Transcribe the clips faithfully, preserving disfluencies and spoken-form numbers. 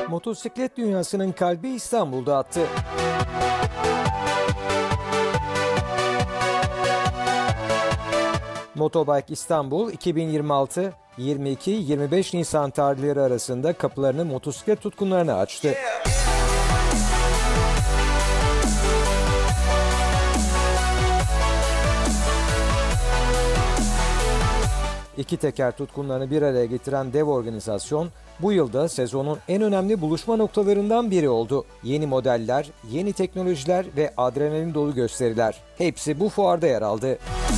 Motosiklet dünyasının kalbi İstanbul'da attı. Motobike İstanbul iki bin yirmi altı yirmi iki yirmi beş Nisan tarihleri arasında kapılarını motosiklet tutkunlarına açtı. İki teker tutkunlarını bir araya getiren dev organizasyon, bu yılda sezonun en önemli buluşma noktalarından biri oldu. Yeni modeller, yeni teknolojiler ve adrenalin dolu gösteriler. Hepsi bu fuarda yer aldı.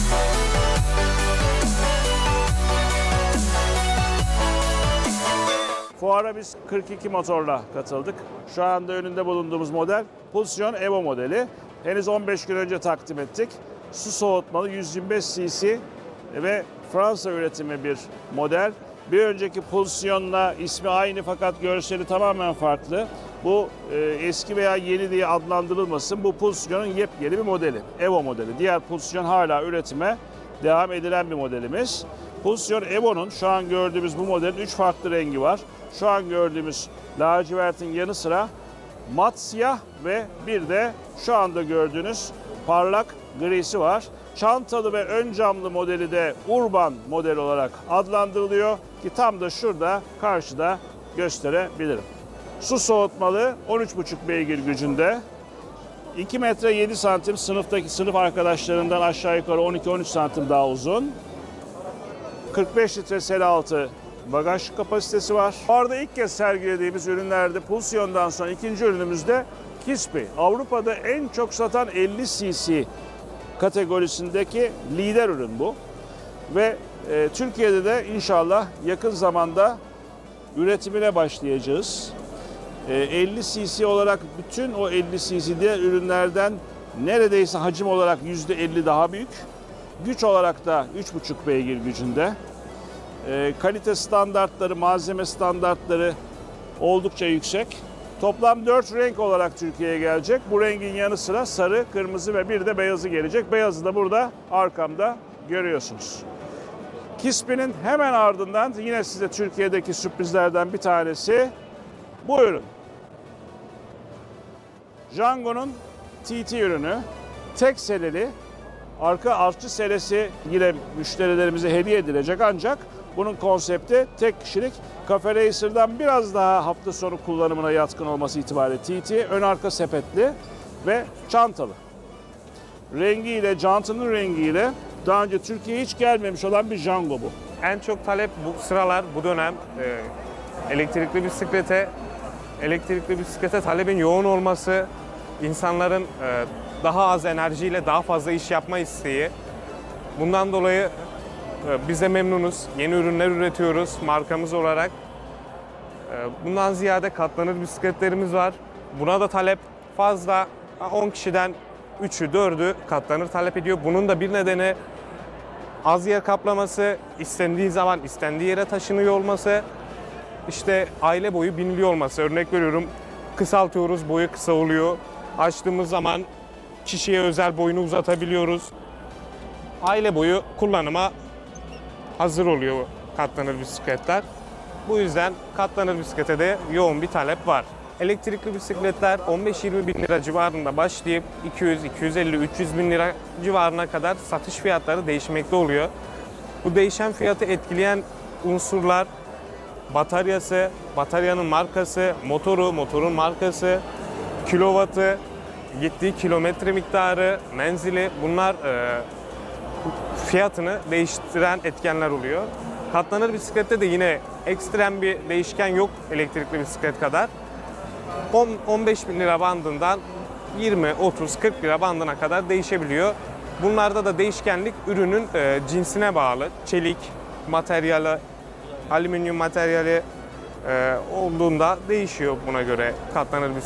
Fuara biz kırk iki motorla katıldık. Şu anda önünde bulunduğumuz model Pulsion Evo modeli. Henüz on beş gün önce takdim ettik. Su soğutmalı yüz yirmi beş cc ve Fransa üretimi bir model. Bir önceki Pulsion'la ismi aynı fakat görseli tamamen farklı. Bu e, eski veya yeni diye adlandırılmasın. Bu Pulsion'un yepyeni bir modeli. Evo modeli. Diğer Pulsion hala üretime devam edilen bir modelimiz. Pulsion Evo'nun şu an gördüğümüz bu modelin üç farklı rengi var. Şu an gördüğümüz lacivertin yanı sıra mat siyah ve bir de şu anda gördüğünüz parlak grisi var. Çantalı ve ön camlı modeli de Urban model olarak adlandırılıyor ki tam da şurada karşıda gösterebilirim. Su soğutmalı on üç buçuk beygir gücünde. iki metre yedi santim sınıftaki sınıf arkadaşlarından aşağı yukarı on iki on üç santim daha uzun. kırk beş litre sel altı bagaj kapasitesi var. Orada ilk kez sergilediğimiz ürünlerde Pulsion'dan sonra ikinci ürünümüzde Kispi. Avrupa'da en çok satan elli cc kategorisindeki lider ürün bu. Ve e, Türkiye'de de inşallah yakın zamanda üretimine başlayacağız. E, elli cc olarak bütün o elli cc diğer ürünlerden neredeyse hacim olarak yüzde elli daha büyük. Güç olarak da üç buçuk beygir gücünde. E, kalite standartları, malzeme standartları oldukça yüksek. Toplam dört renk olarak Türkiye'ye gelecek. Bu rengin yanı sıra sarı, kırmızı ve bir de beyazı gelecek. Beyazı da burada arkamda görüyorsunuz. Kispi'nin hemen ardından yine size Türkiye'deki sürprizlerden bir tanesi bu ürün. Jango'nun T T ürünü. Tek seleli, arka artçı selesi yine müşterilerimize hediye edilecek ancak bunun konsepti tek kişilik. Cafe Racer'dan biraz daha hafta sonu kullanımına yatkın olması itibariyle T T, ön arka sepetli ve çantalı. Rengiyle, jantının rengiyle daha önce Türkiye'ye hiç gelmemiş olan bir Jango bu. En çok talep bu sıralar, bu dönem e, elektrikli bisiklete, elektrikli bisiklete talebin yoğun olması, insanların e, daha az enerjiyle daha fazla iş yapma isteği. Bundan dolayı e, biz de memnunuz. Yeni ürünler üretiyoruz markamız olarak. E, bundan ziyade katlanır bisikletlerimiz var. Buna da talep fazla. on kişiden üçü, dördü katlanır talep ediyor. Bunun da bir nedeni az yer kaplaması, istendiği zaman istendiği yere taşınıyor olması, işte aile boyu biniliyor olması. Örnek veriyorum, kısaltıyoruz, boyu kısa oluyor. Açtığımız zaman kişiye özel boyunu uzatabiliyoruz. Aile boyu kullanıma hazır oluyor katlanır bisikletler. Bu yüzden katlanır bisiklete de yoğun bir talep var. Elektrikli bisikletler on beş yirmi bin lira civarında başlayıp iki yüz, iki yüz elli, üç yüz bin lira civarına kadar satış fiyatları değişmekte oluyor. Bu değişen fiyatı etkileyen unsurlar bataryası, bataryanın markası, motoru, motorun markası, kilovatı, gittiği kilometre miktarı, menzili, bunlar e, fiyatını değiştiren etkenler oluyor. Katlanır bisiklette de yine ekstrem bir değişken yok elektrikli bisiklet kadar. on on beş bin lira bandından yirmi, otuz, kırk lira bandına kadar değişebiliyor. Bunlarda da değişkenlik ürünün e, cinsine bağlı. Çelik materyali, alüminyum materyali e, olduğunda değişiyor buna göre katlanır bisiklet.